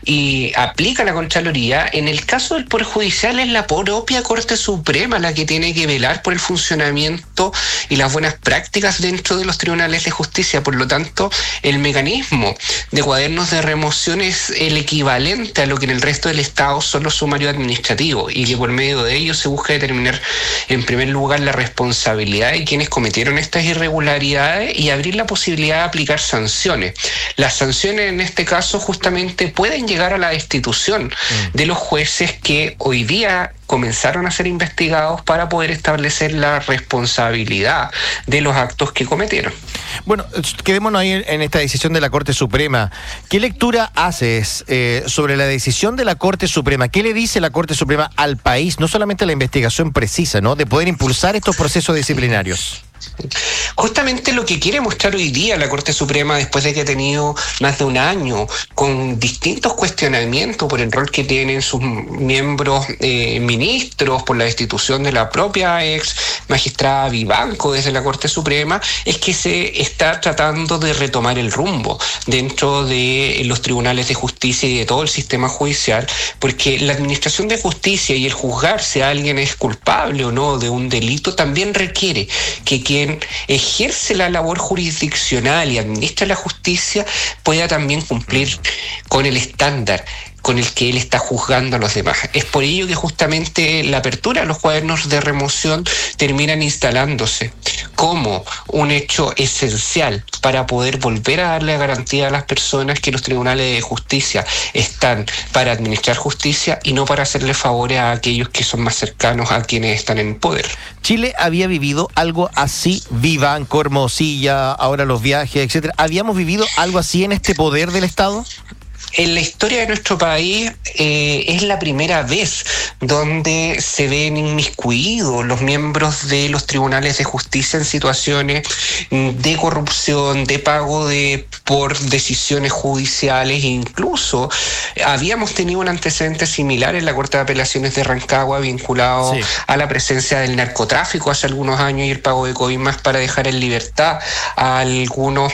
y aplica la Contraloría. En el caso del Poder Judicial es la propia Corte Suprema la que tiene que velar por el funcionamiento y las buenas prácticas dentro de los tribunales de justicia. Por lo tanto, el mecanismo de cuadernos de remoción es el equivalente a lo que en el resto del Estado son los sumarios administrativos, y que por medio de ellos se busca determinar en primer lugar la responsabilidad de quienes cometieron estas irregularidades y abrir la posibilidad de aplicar sanciones. Las sanciones en este caso justamente pueden llegar a la destitución de los jueces que hoy día comenzaron a ser investigados para poder establecer la responsabilidad de los actos que cometieron. Bueno, quedémonos ahí en esta decisión de la Corte Suprema. ¿Qué lectura haces sobre la decisión de la Corte Suprema? ¿Qué le dice la Corte Suprema al país? No solamente la investigación precisa, ¿no?, de poder impulsar estos procesos disciplinarios. Justamente lo que quiere mostrar hoy día la Corte Suprema, después de que ha tenido más de un año con distintos cuestionamientos por el rol que tienen sus miembros ministros, por la destitución de la propia ex magistrada Vivanco desde la Corte Suprema, es que se está tratando de retomar el rumbo dentro de los tribunales de justicia y de todo el sistema judicial, porque la administración de justicia y el juzgar si alguien es culpable o no de un delito también requiere que quien ejerce la labor jurisdiccional y administra la justicia pueda también cumplir con el estándar con el que él está juzgando a los demás. Es por ello que justamente la apertura de los cuadernos de remoción terminan instalándose como un hecho esencial para poder volver a darle garantía a las personas que los tribunales de justicia están para administrar justicia y no para hacerle favores a aquellos que son más cercanos a quienes están en poder. Chile había vivido algo así, Vivanco, Hermosilla, ahora los viajes, etcétera. ¿Habíamos vivido algo así en este poder del Estado? En la historia de nuestro país es la primera vez donde se ven inmiscuidos los miembros de los tribunales de justicia en situaciones de corrupción, de pago por decisiones judiciales. Incluso habíamos tenido un antecedente similar en la Corte de Apelaciones de Rancagua vinculado a la presencia del narcotráfico hace algunos años y el pago de coimas para dejar en libertad a algunas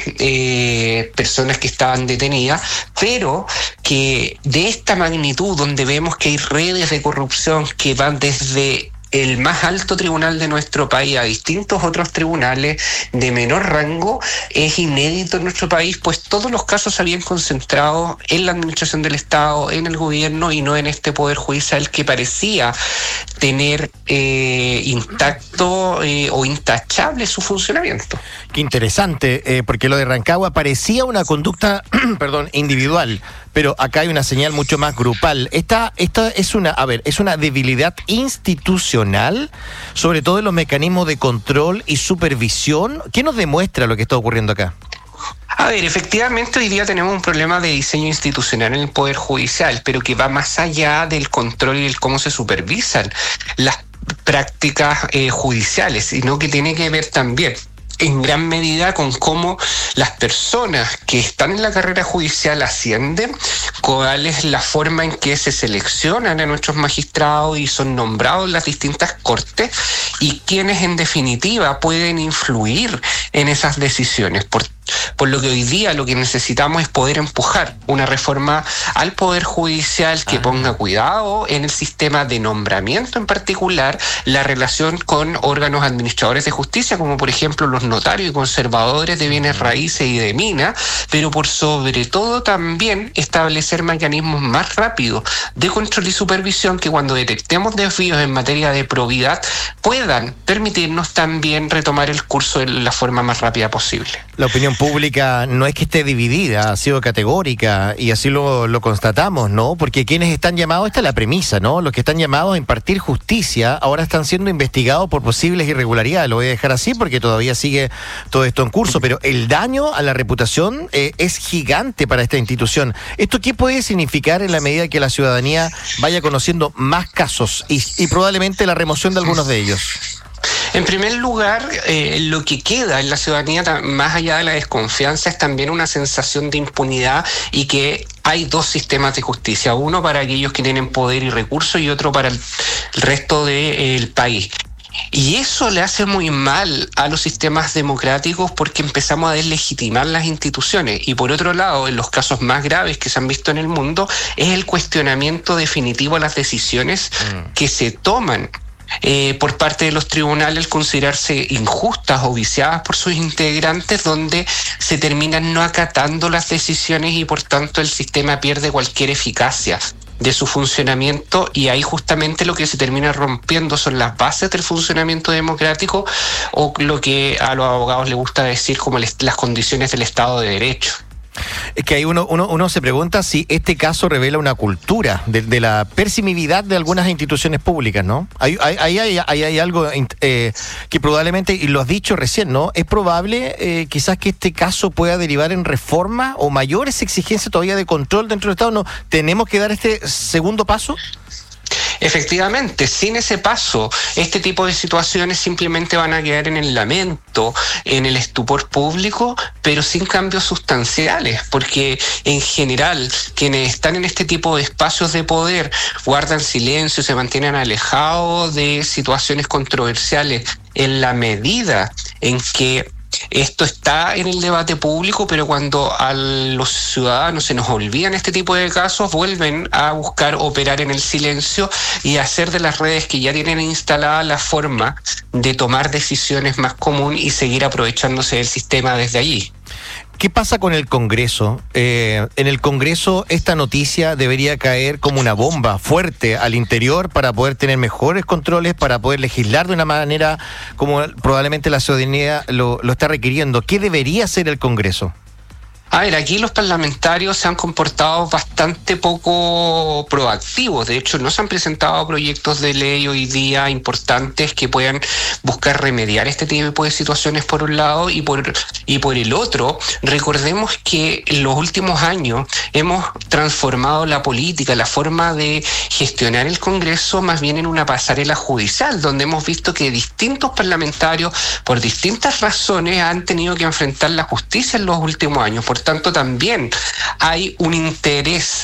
personas que estaban detenidas, pero que de esta magnitud, donde vemos que hay redes de corrupción que van desde el más alto tribunal de nuestro país a distintos otros tribunales de menor rango, es inédito en nuestro país, pues todos los casos se habían concentrado en la administración del Estado, en el gobierno, y no en este poder judicial que parecía tener intacto o intachable su funcionamiento. Qué interesante, porque lo de Rancagua parecía una conducta individual, pero acá hay una señal mucho más grupal. Esta es una debilidad institucional, sobre todo en los mecanismos de control y supervisión. ¿Qué nos demuestra lo que está ocurriendo acá? A ver, efectivamente hoy día tenemos un problema de diseño institucional en el Poder Judicial, pero que va más allá del control y del cómo se supervisan las prácticas judiciales, sino que tiene que ver también en gran medida con cómo las personas que están en la carrera judicial ascienden, cuál es la forma en que se seleccionan a nuestros magistrados y son nombrados en las distintas cortes, y quienes en definitiva pueden influir en esas decisiones. Por lo que hoy día lo que necesitamos es poder empujar una reforma al Poder Judicial que ponga cuidado en el sistema de nombramiento, en particular la relación con órganos administradores de justicia, como por ejemplo los notarios y conservadores de bienes raíces y de minas, pero por sobre todo también establecer mecanismos más rápidos de control y supervisión que cuando detectemos desvíos en materia de probidad puedan permitirnos también retomar el curso de la forma más rápida posible. La opinión pública no es que esté dividida, ha sido categórica y así lo constatamos, ¿no? Porque quienes están llamados, esta es la premisa, ¿no? Los que están llamados a impartir justicia ahora están siendo investigados por posibles irregularidades. Lo voy a dejar así porque todavía sigue todo esto en curso, pero el daño a la reputación es gigante para esta institución. ¿Esto qué puede significar en la medida que la ciudadanía vaya conociendo más casos y probablemente la remoción de algunos de ellos? En primer lugar, lo que queda en la ciudadanía, más allá de la desconfianza, es también una sensación de impunidad y que hay dos sistemas de justicia, uno para aquellos que tienen poder y recursos y otro para el resto del país. Y eso le hace muy mal a los sistemas democráticos porque empezamos a deslegitimar las instituciones. Y por otro lado, en los casos más graves que se han visto en el mundo, es el cuestionamiento definitivo a las decisiones que se toman por parte de los tribunales al considerarse injustas o viciadas por sus integrantes, donde se terminan no acatando las decisiones y por tanto el sistema pierde cualquier eficacia de su funcionamiento, y ahí justamente lo que se termina rompiendo son las bases del funcionamiento democrático, o lo que a los abogados les gusta decir como las condiciones del Estado de Derecho. Es que ahí uno se pregunta si este caso revela una cultura de la permisividad de algunas instituciones públicas, ¿no? Hay algo que probablemente, y lo has dicho recién, ¿no? Es probable quizás que este caso pueda derivar en reforma o mayores exigencias todavía de control dentro del Estado. ¿No tenemos que dar este segundo paso? Efectivamente, sin ese paso, este tipo de situaciones simplemente van a quedar en el lamento, en el estupor público, pero sin cambios sustanciales, porque en general quienes están en este tipo de espacios de poder guardan silencio, se mantienen alejados de situaciones controversiales en la medida en que esto está en el debate público, pero cuando a los ciudadanos se nos olvidan este tipo de casos, vuelven a buscar operar en el silencio y hacer de las redes que ya tienen instalada la forma de tomar decisiones más común y seguir aprovechándose del sistema desde allí. ¿Qué pasa con el Congreso? En el Congreso esta noticia debería caer como una bomba fuerte al interior para poder tener mejores controles, para poder legislar de una manera como probablemente la ciudadanía lo está requiriendo. ¿Qué debería hacer el Congreso? A ver, aquí los parlamentarios se han comportado bastante poco proactivos. De hecho, no se han presentado proyectos de ley hoy día importantes que puedan buscar remediar este tipo de situaciones por un lado, y por el otro, recordemos que en los últimos años hemos transformado la política, la forma de gestionar el Congreso, más bien en una pasarela judicial, donde hemos visto que distintos parlamentarios, por distintas razones, han tenido que enfrentar la justicia en los últimos años. Por tanto, también hay un interés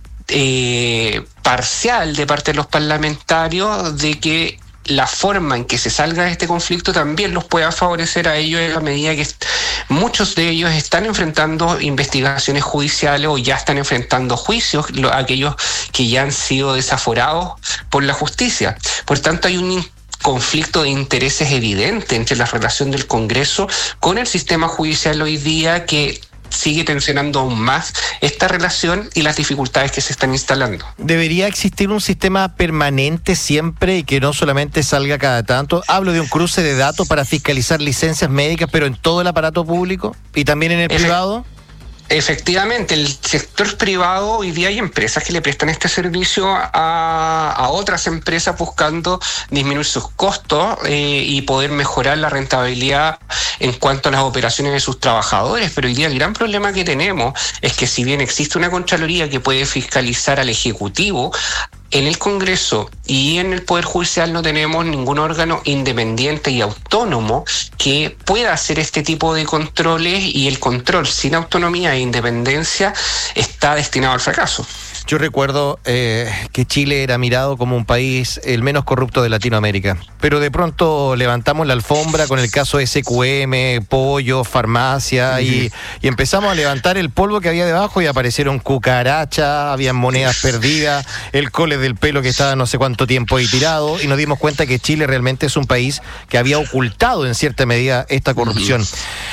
parcial de parte de los parlamentarios de que la forma en que se salga de este conflicto también los pueda favorecer a ellos, en la medida que muchos de ellos están enfrentando investigaciones judiciales o ya están enfrentando juicios, aquellos que ya han sido desaforados por la justicia. Por tanto, hay un conflicto de intereses evidente entre la relación del Congreso con el sistema judicial hoy día, que sigue tensionando aún más esta relación y las dificultades que se están instalando. ¿Debería existir un sistema permanente siempre y que no solamente salga cada tanto? Hablo de un cruce de datos para fiscalizar licencias médicas, pero en todo el aparato público y también en el privado. Efectivamente, el sector privado, hoy día hay empresas que le prestan este servicio a otras empresas buscando disminuir sus costos y poder mejorar la rentabilidad en cuanto a las operaciones de sus trabajadores. Pero hoy día el gran problema que tenemos es que si bien existe una Contraloría que puede fiscalizar al Ejecutivo, en el Congreso y en el Poder Judicial no tenemos ningún órgano independiente y autónomo que pueda hacer este tipo de controles, y el control sin autonomía e independencia está destinado al fracaso. Yo recuerdo que Chile era mirado como un país el menos corrupto de Latinoamérica, pero de pronto levantamos la alfombra con el caso SQM, pollo, farmacia, y empezamos a levantar el polvo que había debajo y aparecieron cucarachas, habían monedas perdidas, el cole del pelo que estaba no sé cuánto tiempo ahí tirado, y nos dimos cuenta que Chile realmente es un país que había ocultado en cierta medida esta corrupción.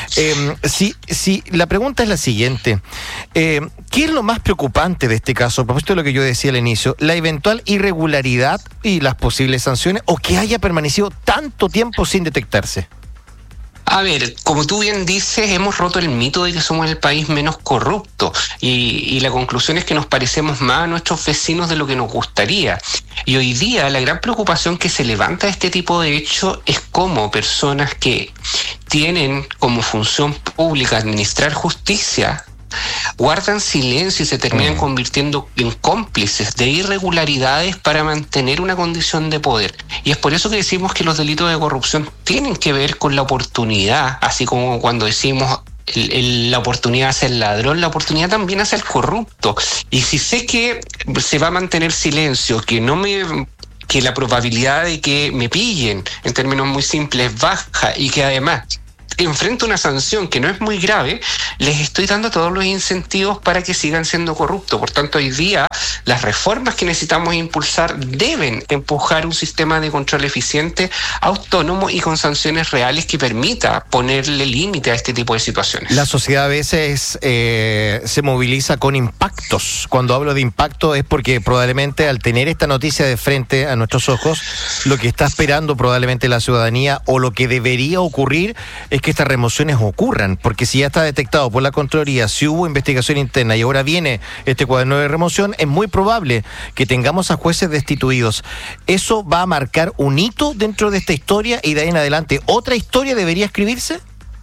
Si la pregunta es la siguiente, ¿qué es lo más preocupante de este caso? A propósito de lo que yo decía al inicio, la eventual irregularidad y las posibles sanciones, o que haya permanecido tanto tiempo sin detectarse. A ver, como tú bien dices, hemos roto el mito de que somos el país menos corrupto, y la conclusión es que nos parecemos más a nuestros vecinos de lo que nos gustaría. Y hoy día la gran preocupación que se levanta de este tipo de hechos es cómo personas que tienen como función pública administrar justicia guardan silencio y se terminan convirtiendo en cómplices de irregularidades para mantener una condición de poder. Y es por eso que decimos que los delitos de corrupción tienen que ver con la oportunidad, así como cuando decimos la oportunidad hace el ladrón, la oportunidad también hace el corrupto. Y si sé que se va a mantener silencio, que no me que la probabilidad de que me pillen, en términos muy simples, baja, y que además enfrento una sanción que no es muy grave, les estoy dando todos los incentivos para que sigan siendo corruptos. Por tanto, hoy día las reformas que necesitamos impulsar deben empujar un sistema de control eficiente, autónomo y con sanciones reales que permita ponerle límite a este tipo de situaciones. La sociedad a veces se moviliza con impactos. Cuando hablo de impacto es porque probablemente al tener esta noticia de frente a nuestros ojos, lo que está esperando probablemente la ciudadanía o lo que debería ocurrir es que estas remociones ocurran, porque si ya está detectado por la Contraloría, si hubo investigación interna y ahora viene este cuaderno de remoción, es muy probable que tengamos a jueces destituidos. ¿Eso va a marcar un hito dentro de esta historia y de ahí en adelante otra historia debería escribirse?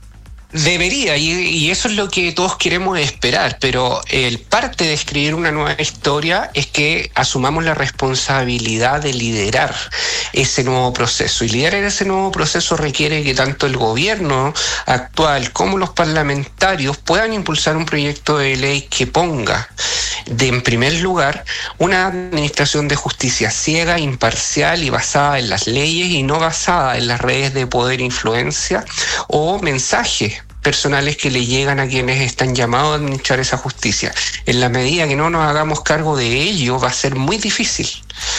Debería, y eso es lo que todos queremos esperar, pero el parte de escribir una nueva historia es que asumamos la responsabilidad de liderar ese nuevo proceso. Y liderar ese nuevo proceso requiere que tanto el gobierno actual como los parlamentarios puedan impulsar un proyecto de ley que ponga en primer lugar una administración de justicia ciega, imparcial y basada en las leyes y no basada en las redes de poder e influencia o mensajes personales que le llegan a quienes están llamados a administrar esa justicia. En la medida que no nos hagamos cargo de ello, va a ser muy difícil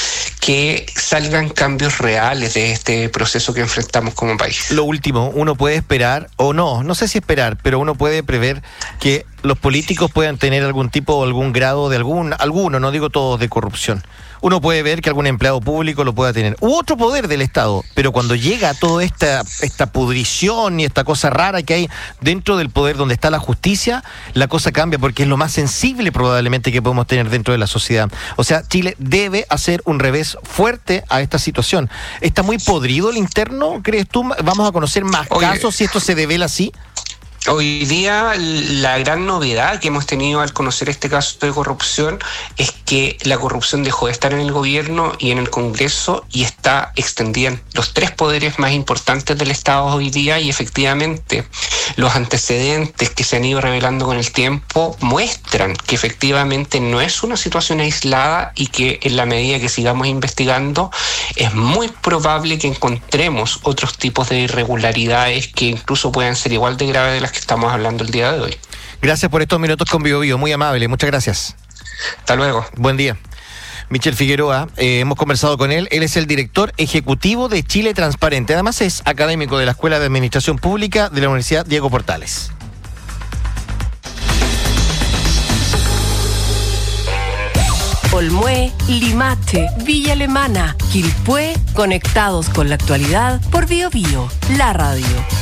que salgan cambios reales de este proceso que enfrentamos como país. Lo último, uno puede esperar, o no sé si esperar, pero uno puede prever que los políticos puedan tener algún tipo o algún grado de alguno, no digo todos, de corrupción. Uno puede ver que algún empleado público lo pueda tener, u otro poder del Estado, pero cuando llega toda esta pudrición y esta cosa rara que hay dentro del poder donde está la justicia, la cosa cambia porque es lo más sensible probablemente que podemos tener dentro de la sociedad. O sea, Chile debe hacer un revés fuerte a esta situación. ¿Está muy podrido el interno, crees tú? ¿Vamos a conocer más casos si esto se devela así? Hoy día la gran novedad que hemos tenido al conocer este caso de corrupción es que la corrupción dejó de estar en el gobierno y en el Congreso y está extendida en los tres poderes más importantes del Estado hoy día, y efectivamente los antecedentes que se han ido revelando con el tiempo muestran que efectivamente no es una situación aislada y que en la medida que sigamos investigando es muy probable que encontremos otros tipos de irregularidades que incluso puedan ser igual de graves de las que estamos hablando el día de hoy. Gracias por estos minutos con Bio Bio, muy amable, muchas gracias. Hasta luego. Buen día. Michel Figueroa, hemos conversado con él es el director ejecutivo de Chile Transparente, además es académico de la Escuela de Administración Pública de la Universidad Diego Portales. Olmué, Limache, Villa Alemana, Quilpué, conectados con la actualidad por Bio Bio, la radio.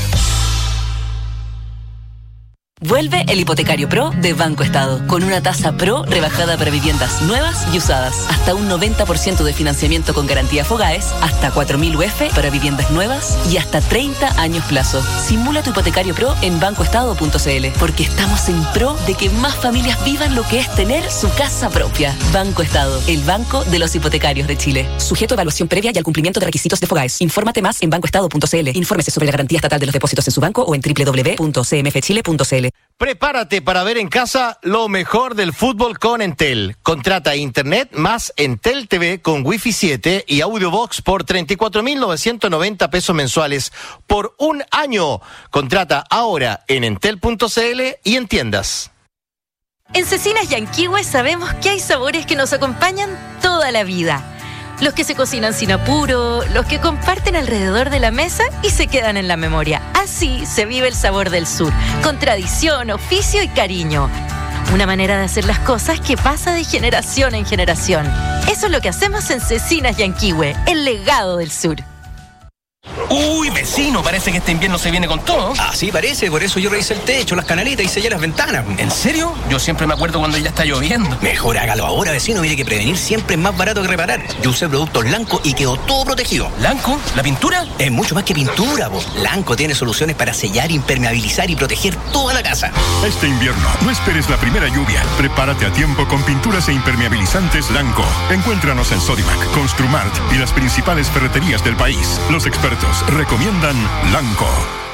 Vuelve el Hipotecario Pro de Banco Estado, con una tasa Pro rebajada para viviendas nuevas y usadas, hasta un 90% de financiamiento con garantía Fogaes, hasta 4.000 UF para viviendas nuevas y hasta 30 años plazo. Simula tu Hipotecario Pro en bancoestado.cl, porque estamos en pro de que más familias vivan lo que es tener su casa propia. Banco Estado, el banco de los hipotecarios de Chile. Sujeto a evaluación previa y al cumplimiento de requisitos de Fogaes. Infórmate más en bancoestado.cl. Infórmese sobre la garantía estatal de los depósitos en su banco o en www.cmfchile.cl. Prepárate para ver en casa lo mejor del fútbol con Entel. Contrata internet más Entel TV con Wi-Fi 7 y Audiobox por 34.990 pesos mensuales por un año. Contrata ahora en entel.cl y en tiendas. En Cecinas Yanquihue sabemos que hay sabores que nos acompañan toda la vida. Los que se cocinan sin apuro, los que comparten alrededor de la mesa y se quedan en la memoria. Así se vive el sabor del sur, con tradición, oficio y cariño. Una manera de hacer las cosas que pasa de generación en generación. Eso es lo que hacemos en Cecinas Yanquihue, el legado del sur. Uy, vecino, parece que este invierno se viene con todo. Así parece, por eso yo revisé el techo, las canaletas y sellé las ventanas. ¿En serio? Yo siempre me acuerdo cuando ya está lloviendo. Mejor hágalo ahora, vecino, mire que prevenir siempre es más barato que reparar. Yo usé productos Lanco y quedó todo protegido. ¿Lanco? ¿La pintura? Es mucho más que pintura, po. Lanco tiene soluciones para sellar, impermeabilizar y proteger toda la casa. Este invierno, no esperes la primera lluvia. Prepárate a tiempo con pinturas e impermeabilizantes Lanco. Encuéntranos en Sodimac, Construmart y las principales ferreterías del país. Los expertos recomiendan Lanco.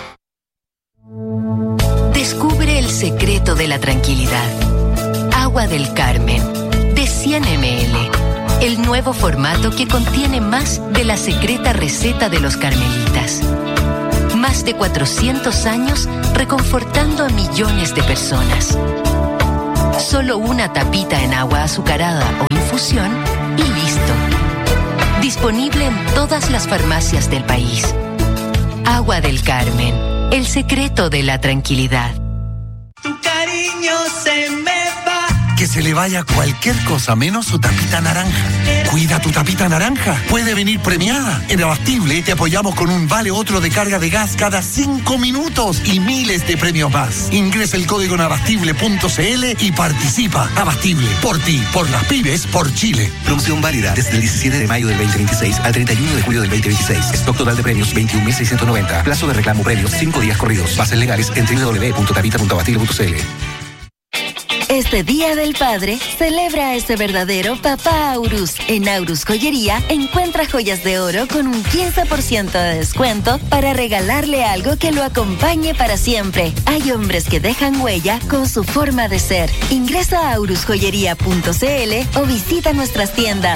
Descubre el secreto de la tranquilidad. Agua del Carmen, de 100 ml. el nuevo formato que contiene más de la secreta receta de los carmelitas. Más de 400 años reconfortando a millones de personas. Solo una tapita en agua azucarada o infusión y listo. Disponible en todas las farmacias del país. Agua del Carmen, el secreto de la tranquilidad. Tu cariño se me va. Que se le vaya cualquier cosa menos su tapita naranja. Cuida tu tapita naranja. Puede venir premiada. En Abastible te apoyamos con un vale otro de carga de gas cada 5 minutos y miles de premios más. Ingresa el código en abastible.cl y participa. Abastible, por ti, por las pymes, por Chile. Promoción válida desde el 17 de mayo del 2026 al 31 de julio del 2026. Stock total de premios 21.690. Plazo de reclamo premios 5 días corridos. Bases legales en www.tapita.abastible.cl. Este Día del Padre, celebra a ese verdadero papá Aurus. En Aurus Joyería, encuentra joyas de oro con un 15% de descuento para regalarle algo que lo acompañe para siempre. Hay hombres que dejan huella con su forma de ser. Ingresa a aurusjoyería.cl o visita nuestras tiendas.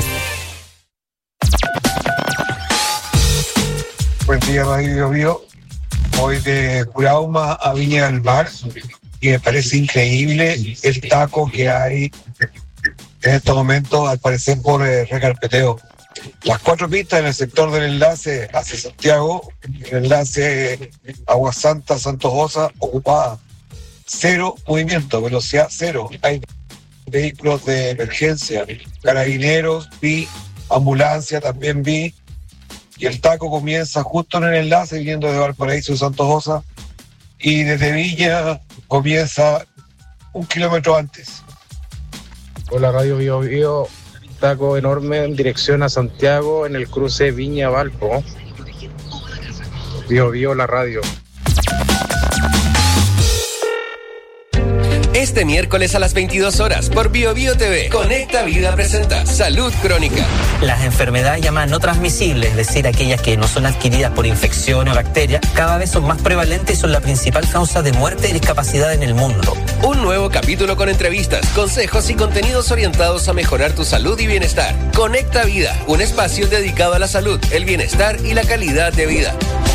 Buen día, Radio Bio. Voy de Curauma a Viña del Mar. Y me parece increíble el taco que hay en estos momentos, al parecer por recarpeteo. Las 4 pistas en el sector del enlace hacia Santiago, el enlace Agua Santa, Santos Osa, ocupada. 0 movimiento, velocidad 0. Hay vehículos de emergencia, carabineros, vi, ambulancia también vi. Y el taco comienza justo en el enlace, viniendo de Valparaíso y Santos Osa. Y desde Viña comienza 1 kilómetro antes. Hola, Radio Bio Bio. Taco enorme en dirección a Santiago en el cruce Viña-Valpo. Bio Bio, la radio. Este miércoles a las 22 horas por Bio Bio TV, Conecta Vida presenta Salud Crónica. Las enfermedades llamadas no transmisibles, es decir, aquellas que no son adquiridas por infección o bacteria, cada vez son más prevalentes y son la principal causa de muerte y discapacidad en el mundo. Un nuevo capítulo con entrevistas, consejos y contenidos orientados a mejorar tu salud y bienestar. Conecta Vida, un espacio dedicado a la salud, el bienestar y la calidad de vida.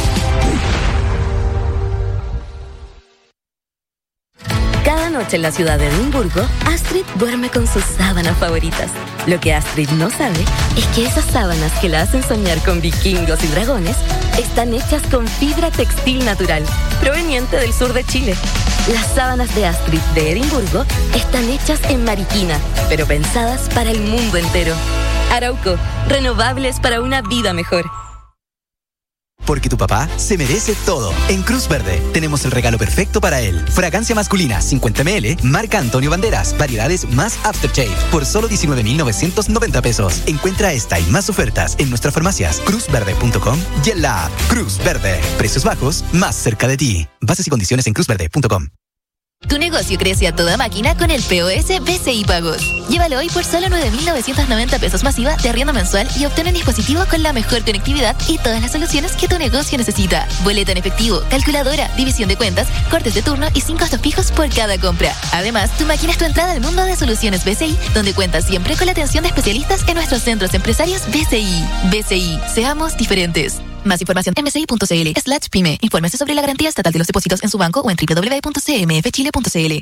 Cada noche en la ciudad de Edimburgo, Astrid duerme con sus sábanas favoritas. Lo que Astrid no sabe es que esas sábanas que la hacen soñar con vikingos y dragones están hechas con fibra textil natural, proveniente del sur de Chile. Las sábanas de Astrid de Edimburgo están hechas en Mariquina, pero pensadas para el mundo entero. Arauco, renovables para una vida mejor. Porque tu papá se merece todo. En Cruz Verde tenemos el regalo perfecto para él. Fragancia masculina 50 ml, marca Antonio Banderas, variedades más Aftershave, por solo 19.990 pesos. Encuentra esta y más ofertas en nuestras farmacias, cruzverde.com y en la app Cruz Verde. Precios bajos, más cerca de ti. Bases y condiciones en cruzverde.com. Tu negocio crece a toda máquina con el POS BCI Pagos. Llévalo hoy por solo 9.990 pesos masiva de arriendo mensual y obtén un dispositivo con la mejor conectividad y todas las soluciones que tu negocio necesita. Boleta en efectivo, calculadora, división de cuentas, cortes de turno y 5 costos fijos por cada compra. Además, tu máquina es tu entrada al mundo de soluciones BCI, donde cuentas siempre con la atención de especialistas en nuestros centros empresarios BCI. BCI, seamos diferentes. Más información en bci.cl/pyme. Infórmese sobre la garantía estatal de los depósitos en su banco o en www.cmfchile.cl.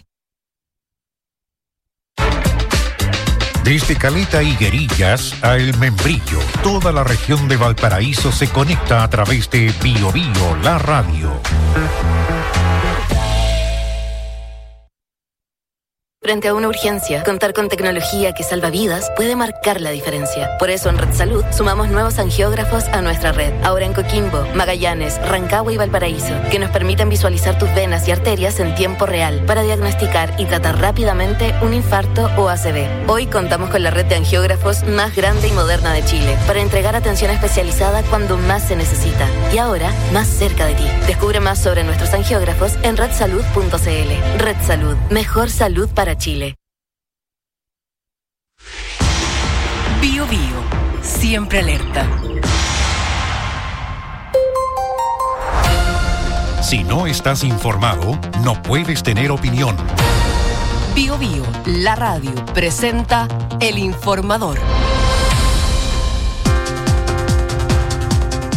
Desde Caleta y Guerillas a El Membrillo, toda la región de Valparaíso se conecta a través de Bio Bio, la radio. Frente a una urgencia, contar con tecnología que salva vidas puede marcar la diferencia. Por eso en Red Salud sumamos nuevos angiógrafos a nuestra red. Ahora en Coquimbo, Magallanes, Rancagua y Valparaíso, que nos permiten visualizar tus venas y arterias en tiempo real para diagnosticar y tratar rápidamente un infarto o ACV. Hoy contamos con la red de angiógrafos más grande y moderna de Chile para entregar atención especializada cuando más se necesita. Y ahora, más cerca de ti. Descubre más sobre nuestros angiógrafos en redsalud.cl. Red Salud. Mejor salud para Chile. Bio Bio, siempre alerta. Si no estás informado, no puedes tener opinión. Bio Bio, la radio, presenta El Informador.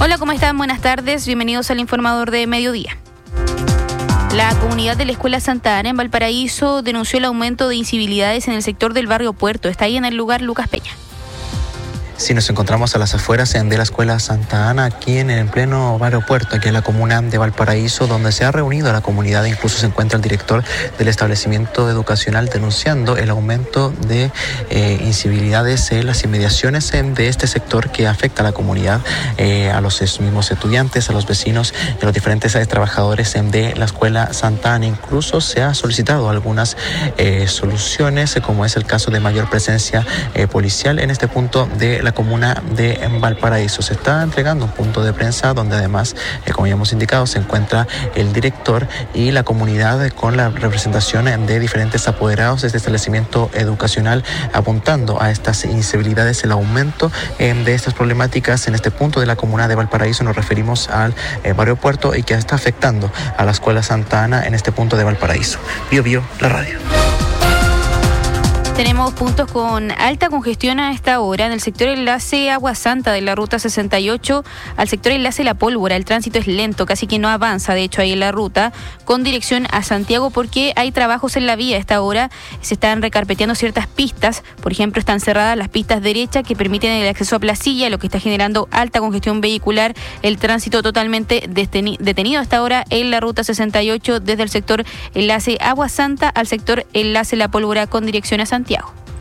Hola, ¿cómo están? Buenas tardes. Bienvenidos al Informador de Mediodía. La comunidad de la Escuela Santa Ana en Valparaíso denunció el aumento de incivilidades en el sector del barrio Puerto. Está ahí en el lugar Lucas Peña. Sí, nos encontramos a las afueras de la Escuela Santa Ana, aquí en el pleno barrio Puerto, aquí en la comuna de Valparaíso, donde se ha reunido la comunidad. Incluso se encuentra el director del establecimiento educacional denunciando el aumento de incivilidades en las inmediaciones de este sector que afecta a la comunidad, a los mismos estudiantes, a los vecinos y a los diferentes trabajadores de la Escuela Santa Ana. Incluso se ha solicitado algunas soluciones, como es el caso de mayor presencia policial en este punto de la comuna de Valparaíso. Se está entregando un punto de prensa donde además, como ya hemos indicado, se encuentra el director y la comunidad con la representación de diferentes apoderados de este establecimiento educacional, apuntando a estas incivilidades, el aumento de estas problemáticas en este punto de la comuna de Valparaíso. Nos referimos al barrio Puerto y que está afectando a la Escuela Santa Ana en este punto de Valparaíso. Bio Bio, la radio. Tenemos puntos con alta congestión a esta hora en el sector enlace Agua Santa de la ruta 68 al sector enlace La Pólvora. El tránsito es lento, casi que no avanza, de hecho, ahí en la ruta con dirección a Santiago, porque hay trabajos en la vía a esta hora. Se están recarpeteando ciertas pistas. Por ejemplo, están cerradas las pistas derechas que permiten el acceso a Placilla, lo que está generando alta congestión vehicular. El tránsito totalmente detenido a esta hora en la ruta 68 desde el sector enlace Agua Santa al sector enlace La Pólvora con dirección a Santiago.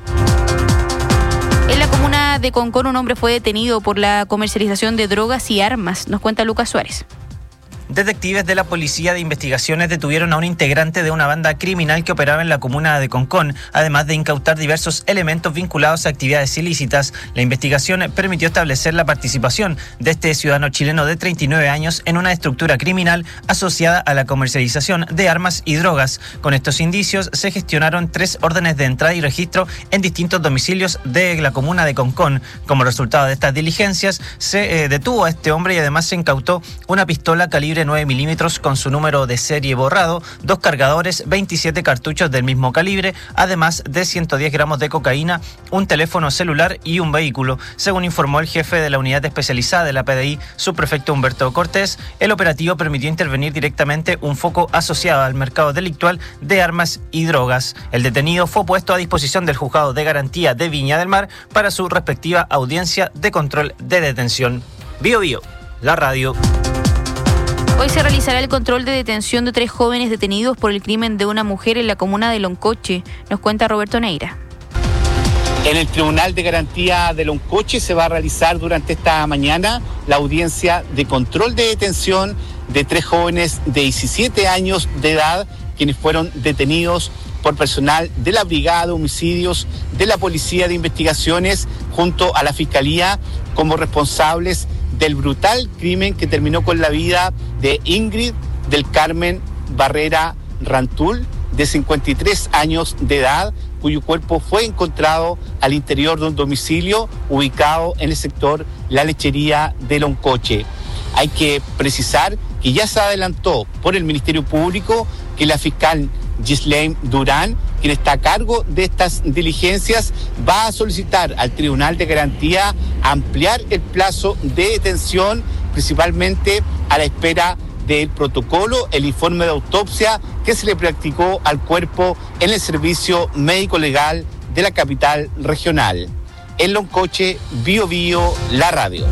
En la comuna de Concón, un hombre fue detenido por la comercialización de drogas y armas. Nos cuenta Lucas Suárez. Detectives de la Policía de Investigaciones detuvieron a un integrante de una banda criminal que operaba en la comuna de Concón, además de incautar diversos elementos vinculados a actividades ilícitas. La investigación permitió establecer la participación de este ciudadano chileno de 39 años en una estructura criminal asociada a la comercialización de armas y drogas. Con estos indicios se gestionaron 3 órdenes de entrada y registro en distintos domicilios de la comuna de Concón. Como resultado de estas diligencias, se detuvo a este hombre y además se incautó una pistola calibre 9 milímetros con su número de serie borrado, 2 cargadores, 27 cartuchos del mismo calibre, además de 110 gramos de cocaína, un teléfono celular y un vehículo. Según informó el jefe de la unidad especializada de la PDI, subprefecto Humberto Cortés, el operativo permitió intervenir directamente un foco asociado al mercado delictual de armas y drogas. El detenido fue puesto a disposición del Juzgado de Garantía de Viña del Mar para su respectiva audiencia de control de detención. Bio Bio, la radio. Hoy se realizará el control de detención de 3 jóvenes detenidos por el crimen de una mujer en la comuna de Loncoche. Nos cuenta Roberto Neira. En el Tribunal de Garantía de Loncoche se va a realizar durante esta mañana la audiencia de control de detención de 3 jóvenes de 17 años de edad, quienes fueron detenidos por personal de la Brigada de Homicidios de la Policía de Investigaciones junto a la Fiscalía como responsables del brutal crimen que terminó con la vida de Ingrid del Carmen Barrera Rantul, de 53 años de edad, cuyo cuerpo fue encontrado al interior de un domicilio ubicado en el sector La Lechería de Loncoche. Hay que precisar que ya se adelantó por el Ministerio Público que la fiscal Ghislaine Durán, quien está a cargo de estas diligencias, va a solicitar al Tribunal de Garantía ampliar el plazo de detención, principalmente a la espera del protocolo, el informe de autopsia que se le practicó al cuerpo en el servicio médico legal de la capital regional. En Loncoche, Bio Bio, la radio.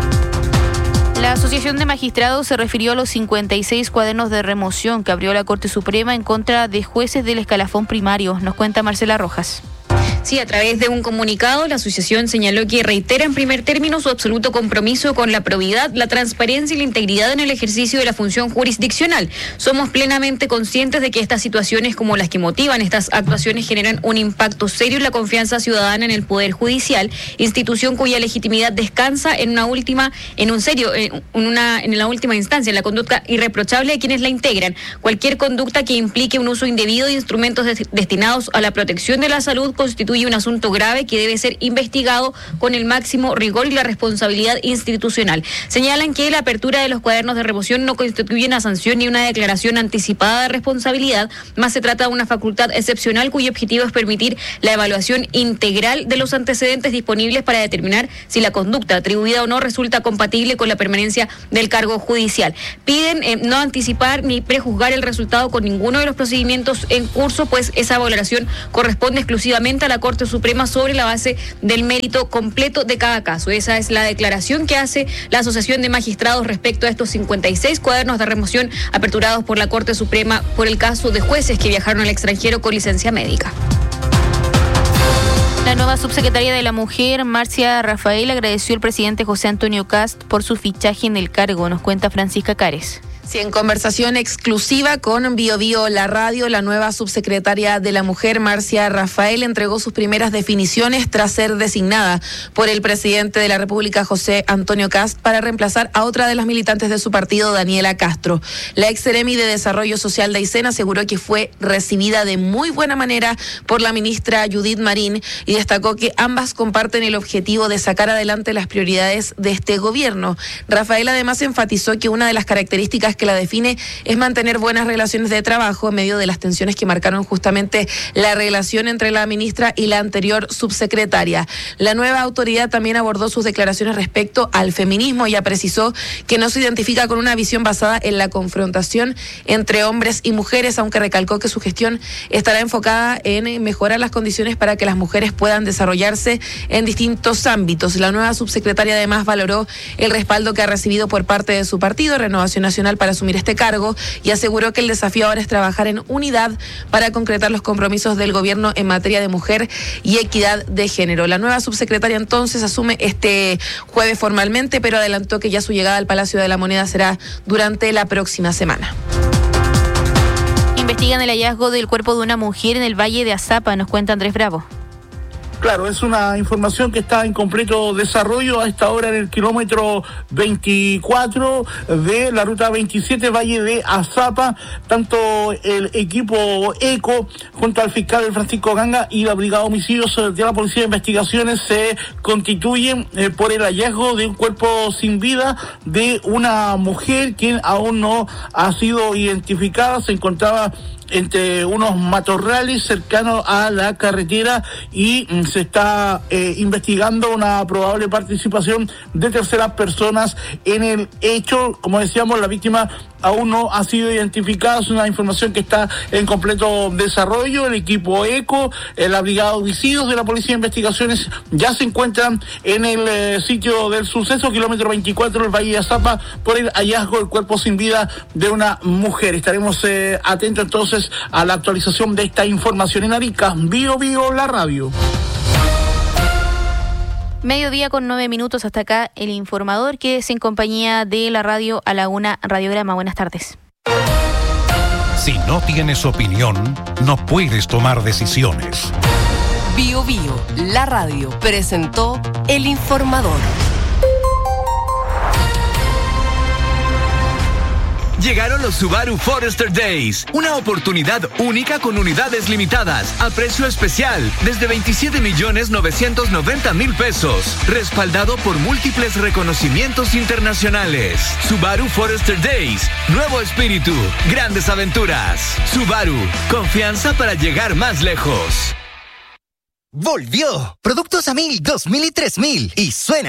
La Asociación de Magistrados se refirió a los 56 cuadernos de remoción que abrió la Corte Suprema en contra de jueces del escalafón primario. Nos cuenta Marcela Rojas. Sí, a través de un comunicado, la asociación señaló que reitera en primer término su absoluto compromiso con la probidad, la transparencia y la integridad en el ejercicio de la función jurisdiccional. Somos plenamente conscientes de que estas situaciones como las que motivan estas actuaciones generan un impacto serio en la confianza ciudadana en el Poder Judicial, institución cuya legitimidad descansa en la última instancia, en la conducta irreprochable de quienes la integran. Cualquier conducta que implique un uso indebido de instrumentos destinados a la protección de la salud constituye constituye un asunto grave que debe ser investigado con el máximo rigor y la responsabilidad institucional. Señalan que la apertura de los cuadernos de remoción no constituye una sanción ni una declaración anticipada de responsabilidad, más se trata de una facultad excepcional cuyo objetivo es permitir la evaluación integral de los antecedentes disponibles para determinar si la conducta atribuida o no resulta compatible con la permanencia del cargo judicial. Piden no anticipar ni prejuzgar el resultado con ninguno de los procedimientos en curso, pues esa valoración corresponde exclusivamente a la Corte Suprema sobre la base del mérito completo de cada caso. Esa es la declaración que hace la Asociación de Magistrados respecto a estos 56 cuadernos de remoción aperturados por la Corte Suprema por el caso de jueces que viajaron al extranjero con licencia médica. La nueva subsecretaria de la Mujer, Marcia Rafael, agradeció al presidente José Antonio Kast por su fichaje en el cargo, nos cuenta Francisca Cares. Sí, en conversación exclusiva con Bio Bio La Radio, la nueva subsecretaria de la Mujer, Marcia Rafael, entregó sus primeras definiciones tras ser designada por el presidente de la República, José Antonio Kast, para reemplazar a otra de las militantes de su partido, Daniela Castro. La ex seremi de Desarrollo Social de Aysén aseguró que fue recibida de muy buena manera por la ministra Judith Marín y destacó que ambas comparten el objetivo de sacar adelante las prioridades de este gobierno. Rafael además enfatizó que una de las características que la define es mantener buenas relaciones de trabajo en medio de las tensiones que marcaron justamente la relación entre la ministra y la anterior subsecretaria. La nueva autoridad también abordó sus declaraciones respecto al feminismo. Ella precisó que no se identifica con una visión basada en la confrontación entre hombres y mujeres, aunque recalcó que su gestión estará enfocada en mejorar las condiciones para que las mujeres puedan desarrollarse en distintos ámbitos. La nueva subsecretaria además valoró el respaldo que ha recibido por parte de su partido, Renovación Nacional, para asumir este cargo y aseguró que el desafío ahora es trabajar en unidad para concretar los compromisos del gobierno en materia de mujer y equidad de género. La nueva subsecretaria entonces asume este jueves formalmente, pero adelantó que ya su llegada al Palacio de la Moneda será durante la próxima semana. Investigan el hallazgo del cuerpo de una mujer en el Valle de Azapa, nos cuenta Andrés Bravo. Claro, es una información que está en completo desarrollo a esta hora en el kilómetro 24 de la ruta 27 Valle de Azapa. Tanto el equipo ECO junto al fiscal Francisco Ganga y la Brigada de Homicidios de la Policía de Investigaciones se constituyen por el hallazgo de un cuerpo sin vida de una mujer quien aún no ha sido identificada. Se encontraba entre unos matorrales cercanos a la carretera y se está investigando una probable participación de terceras personas en el hecho. Como decíamos, la víctima aún no ha sido identificada, es una información que está en completo desarrollo. El equipo ECO, la Brigada de Homicidios de la Policía de Investigaciones ya se encuentran en el sitio del suceso, kilómetro 24 del Valle de Azapa, por el hallazgo del cuerpo sin vida de una mujer. Estaremos atentos entonces a la actualización de esta información en Arica. Bio Bio La Radio. Mediodía con 9 minutos, hasta acá el informador, que es en compañía de la radio A la Una Radiograma. Buenas tardes. Si no tienes opinión, no puedes tomar decisiones. Bio Bio, la radio, presentó el informador. Llegaron los Subaru Forester Days, una oportunidad única con unidades limitadas, a precio especial, desde 27.990.000 pesos, respaldado por múltiples reconocimientos internacionales. Subaru Forester Days, nuevo espíritu, grandes aventuras. Subaru, confianza para llegar más lejos. Volvió. Productos a 1,000, 2,000 y 3,000. Y suena